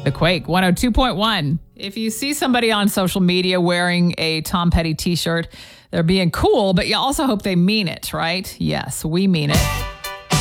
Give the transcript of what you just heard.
The Quake 102.1. If you see somebody on social media wearing a Tom Petty t-shirt, they're being cool, but you also hope they mean it, right? Yes, we mean it.